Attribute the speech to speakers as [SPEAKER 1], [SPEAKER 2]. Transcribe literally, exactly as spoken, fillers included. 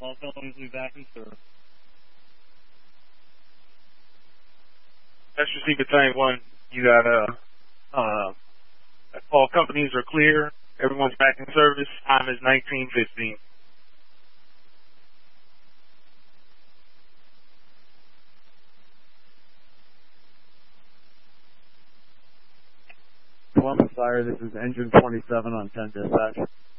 [SPEAKER 1] All buildings leave back in service.
[SPEAKER 2] That's Receiver Battalion one. You got, uh, uh, all companies are clear. Everyone's back in service. Time is nineteen fifteen.
[SPEAKER 3] Columbus Fire, this is Engine twenty-seven on ten dispatch.